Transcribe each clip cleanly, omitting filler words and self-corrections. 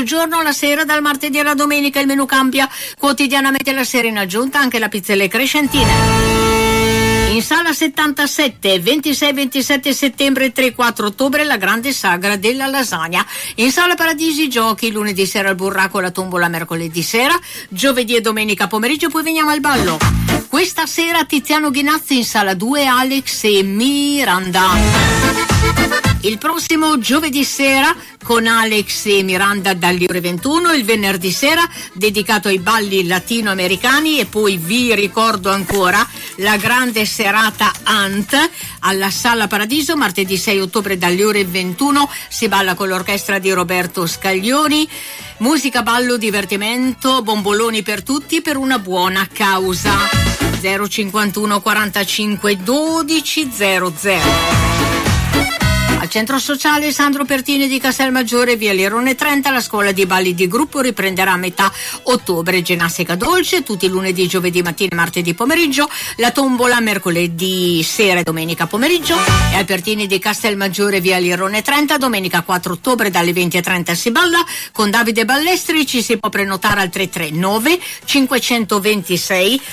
mezzogiorno, la sera, dal martedì alla domenica il menù cambia quotidianamente, la sera in aggiunta anche la pizza e le crescentine. In sala 77, 26-27 settembre e 3-4 ottobre la grande sagra della lasagna. In sala Paradisi giochi, lunedì sera il burraco e la tombola, mercoledì sera, giovedì e domenica pomeriggio, poi veniamo al ballo. Questa sera Tiziano Ghinazzi in sala 2, Alex e Miranda. Il prossimo giovedì sera con Alex e Miranda dalle ore 21, il venerdì sera dedicato ai balli latinoamericani e poi vi ricordo ancora la grande serata Ant alla Sala Paradiso martedì 6 ottobre dalle ore 21, si balla con l'orchestra di Roberto Scaglioni, musica, ballo, divertimento, bomboloni per tutti per una buona causa. 051 45 12 00. Al centro sociale Sandro Pertini di Castelmaggiore, via Lerone 30, la scuola di balli di gruppo riprenderà a metà ottobre. Ginnastica dolce tutti i lunedì, giovedì mattina e martedì pomeriggio, la tombola mercoledì sera e domenica pomeriggio. E al Pertini di Castelmaggiore, via Lerone 30, domenica 4 ottobre dalle 20:30 si balla con Davide Ballestri. Ci si può prenotare al 339 526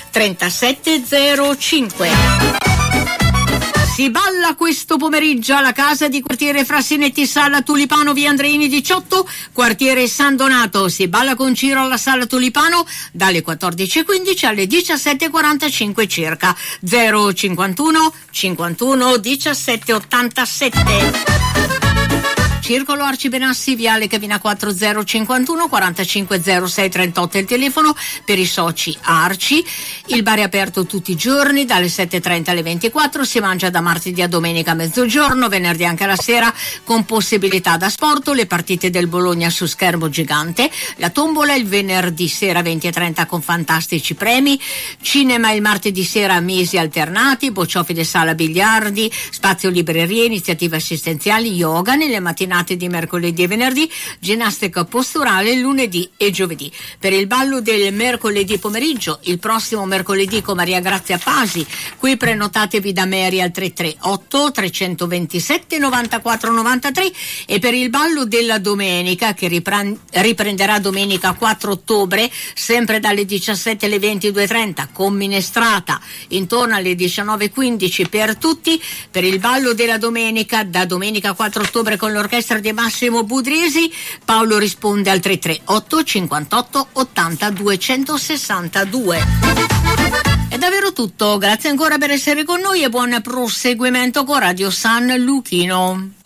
3705. Si balla questo pomeriggio alla casa di quartiere Frassinetti, sala Tulipano, via Andreini 18, quartiere San Donato. Si balla con Ciro alla sala Tulipano dalle 14:15 alle 17:45 circa. 051 51 17 87. Circolo Arcibenassi, viale Cavina 4051 45 06 38 il telefono per i soci Arci. Il bar è aperto tutti i giorni dalle 7:30 alle 24, si mangia da martedì a domenica a mezzogiorno, venerdì anche alla sera con possibilità da sport, le partite del Bologna su schermo gigante, la tombola il venerdì sera 20:30 con fantastici premi, cinema il martedì sera a mesi alternati, bocciofile sala biliardi, spazio librerie, iniziative assistenziali, yoga nelle mattinate di mercoledì e venerdì, ginnastica posturale lunedì e giovedì. Per il ballo del mercoledì pomeriggio, il prossimo mercoledì con Maria Grazia Pasi, qui prenotatevi da Mary al 338 327 94 93, e per il ballo della domenica che riprenderà domenica 4 ottobre sempre dalle 17 alle 22:30 con minestrata intorno alle 19:15 per tutti. Per il ballo della domenica, da domenica 4 ottobre con l'orchestra di Massimo Budrisi, Paolo risponde al 338 58 80 262. È davvero tutto, grazie ancora per essere con noi e buon proseguimento con Radio San Luchino.